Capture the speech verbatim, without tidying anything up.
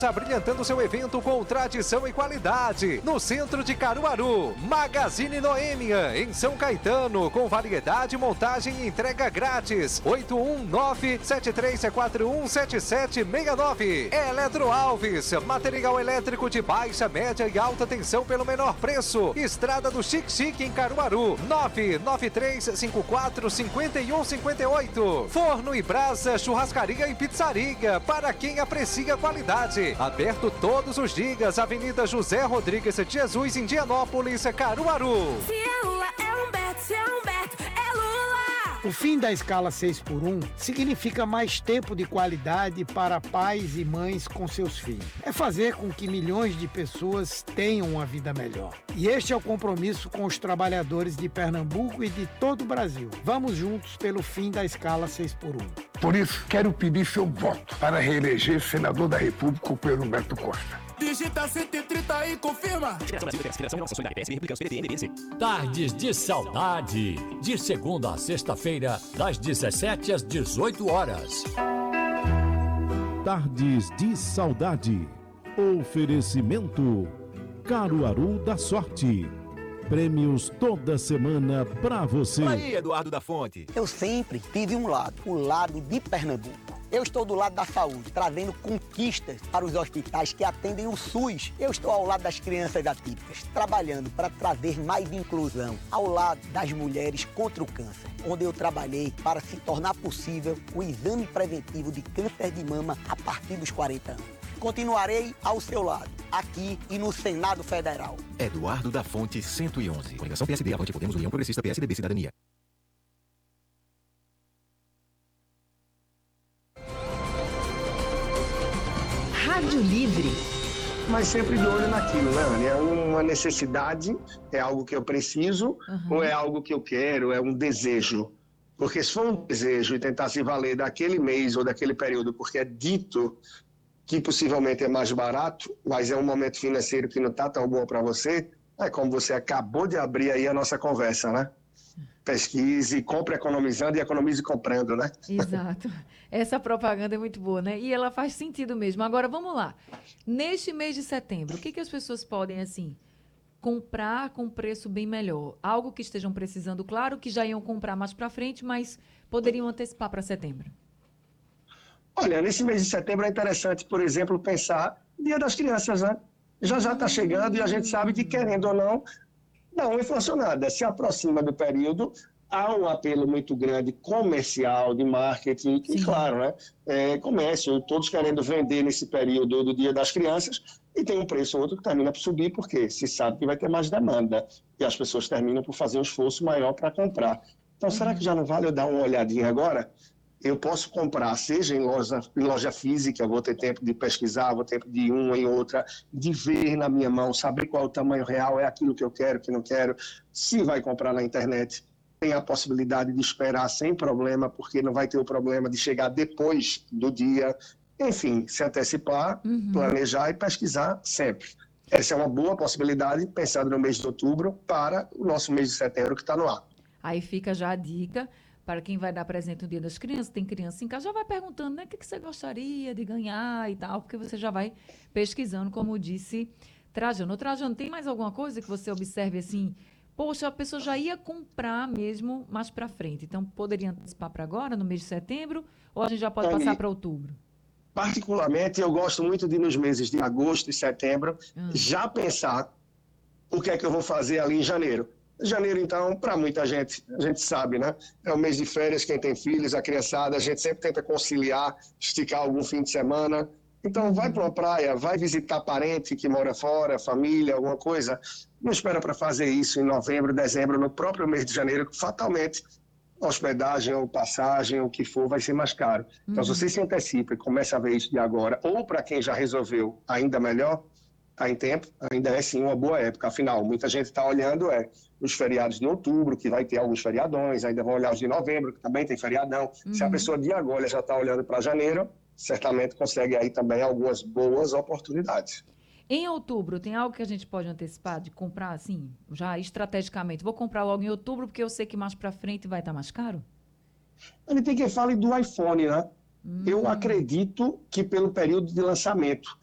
Abrilhantando seu evento com tradição e qualidade. No centro de Caruaru, Magazine Noêmia, em São Caetano, com variedade, montagem e entrega grátis. oito um nove, sete três quatro um, sete sete seis nove. Eletro Alves, material elétrico de baixa, média e alta tensão pelo menor preço. Estrada do Chique Chique em Caruaru, nove nove três cinco quatro cinco um cinco oito. Forno e Brasa, churrascaria e pizzaria, para quem aprecia qualidade. Aberto todos os dias, Avenida José Rodrigues de Jesus, Indianópolis, Caruaru. Se é Lula, é Humberto, se é Humberto, é Lula. O fim da escala seis por um significa mais tempo de qualidade para pais e mães com seus filhos. É fazer com que milhões de pessoas tenham uma vida melhor. E este é o compromisso com os trabalhadores de Pernambuco e de todo o Brasil. Vamos juntos pelo fim da escala seis por um. Por isso, quero pedir seu voto para reeleger senador da República, o Pedro Humberto Costa. Digita cento e trinta e confirma. Tardes de Saudade. De segunda a sexta-feira, das dezessete às dezoito horas. Tardes de Saudade. Oferecimento Caruaru da Sorte. Prêmios toda semana pra você. Aí, Eduardo da Fonte. Eu sempre tive um lado, o lado de Pernambuco. Eu estou do lado da saúde, trazendo conquistas para os hospitais que atendem o SUS. Eu estou ao lado das crianças atípicas, trabalhando para trazer mais inclusão, ao lado das mulheres contra o câncer, onde eu trabalhei para se tornar possível o exame preventivo de câncer de mama a partir dos quarenta anos. Continuarei ao seu lado, aqui e no Senado Federal. Eduardo da Fonte, cento e onze. Coligação P S D, Avante Podemos, União Progressista, P S D B, Cidadania. Rádio Livre. Mas sempre de olho naquilo, né, Anny? É uma necessidade, é algo que eu preciso, uhum. ou é algo que eu quero, é um desejo? Porque se for um desejo e tentar se valer daquele mês ou daquele período, porque é dito que possivelmente é mais barato, mas é um momento financeiro que não está tão bom para você, é como você acabou de abrir aí a nossa conversa, né? Pesquise, compre economizando e economize comprando, né? Exato. Essa propaganda é muito boa, né? E ela faz sentido mesmo. Agora, vamos lá. Neste mês de setembro, o que, que as pessoas podem, assim, comprar com preço bem melhor? Algo que estejam precisando, claro, que já iam comprar mais para frente, mas poderiam antecipar para setembro. Olha, nesse mês de setembro é interessante, por exemplo, pensar Dia das Crianças, né? Já já está chegando e a gente sabe que, querendo ou não, não, inflacionada, se aproxima do período, há um apelo muito grande comercial, de marketing, e claro, né, é, comércio, todos querendo vender nesse período do Dia das Crianças, e tem um preço ou outro que termina por subir, porque se sabe que vai ter mais demanda, e as pessoas terminam por fazer um esforço maior para comprar. Então, uhum. será que já não vale eu dar uma olhadinha agora? Eu posso comprar, seja em loja, em loja física, vou ter tempo de pesquisar, vou ter tempo de ir uma em outra, de ver na minha mão, saber qual é o tamanho real, é aquilo que eu quero, que não quero. Se vai comprar na internet, tem a possibilidade de esperar sem problema, porque não vai ter o problema de chegar depois do dia. Enfim, se antecipar, uhum. planejar e pesquisar sempre. Essa é uma boa possibilidade, pensando no mês de outubro, para o nosso mês de setembro que está no ar. Aí fica já a dica. Para quem vai dar presente no Dia das Crianças, tem criança em casa, já vai perguntando, né, o que, que você gostaria de ganhar e tal, porque você já vai pesquisando, como disse Trajano. Trajano, tem mais alguma coisa que você observe assim, poxa, a pessoa já ia comprar mesmo mais para frente, então poderia antecipar para agora, no mês de setembro, ou a gente já pode Anny, passar para outubro? Particularmente, eu gosto muito de, nos meses de agosto e setembro, hum. já pensar o que é que eu vou fazer ali em janeiro. Janeiro, então, para muita gente, a gente sabe, né? É o mês de férias, quem tem filhos, a criançada, a gente sempre tenta conciliar, esticar algum fim de semana. Então, vai para uma praia, vai visitar parente que mora fora, família, alguma coisa. Não espera para fazer isso em novembro, dezembro, no próprio mês de janeiro, que fatalmente hospedagem ou passagem, o que for, vai ser mais caro. Então, uhum. se você se antecipa e começa a ver isso de agora, ou para quem já resolveu, ainda melhor, está em tempo, ainda é sim uma boa época. Afinal, muita gente está olhando é, os feriados de outubro, que vai ter alguns feriadões, ainda vão olhar os de novembro, que também tem feriadão. Uhum. Se a pessoa de agora já está olhando para janeiro, certamente consegue aí também algumas boas oportunidades. Em outubro, tem algo que a gente pode antecipar de comprar, assim, já estrategicamente? Vou comprar logo em outubro, porque eu sei que mais para frente vai estar mais caro? Ele tem que falar do iPhone, né? Hum. Eu acredito que pelo período de lançamento.